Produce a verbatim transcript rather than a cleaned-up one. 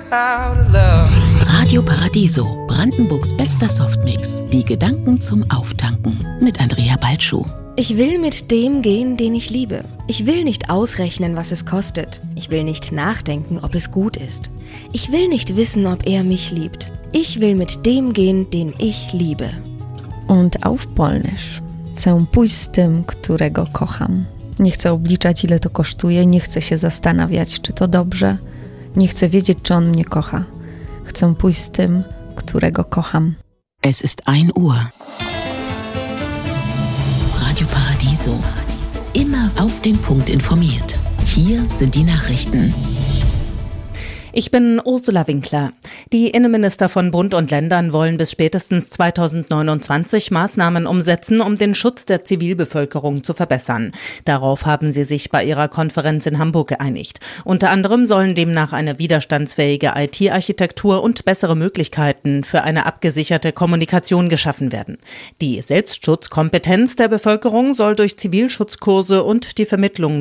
out of love. Radio Paradiso, Brandenburgs bester Softmix. Die Gedanken zum Auftanken mit Andrea Balschuh. Ich will mit dem gehen, den ich liebe. Ich will nicht ausrechnen, was es kostet. Ich will nicht nachdenken, ob es gut ist. Ich will nicht wissen, ob er mich liebt. Ich will mit dem gehen, den ich liebe. Und auf Polnisch. Chcę pójść z tym, którego kocham. Nie chcę obliczać, ile to kosztuje. Nie chcę się zastanawiać, czy to dobrze. Nie chcę wiedzieć, czy on mnie kocha. Chcę pójść z tym, którego kocham. Es ist ein Uhr. Radio Paradiso. Immer auf den Punkt informiert. Hier sind die Nachrichten. Ich bin Ursula Winkler. Die Innenminister von Bund und Ländern wollen bis spätestens zweitausendneunundzwanzig Maßnahmen umsetzen, um den Schutz der Zivilbevölkerung zu verbessern. Darauf haben sie sich bei ihrer Konferenz in Hamburg geeinigt. Unter anderem sollen demnach eine widerstandsfähige I T-Architektur und bessere Möglichkeiten für eine abgesicherte Kommunikation geschaffen werden. Die Selbstschutzkompetenz der Bevölkerung soll durch Zivilschutzkurse und die Vermittlung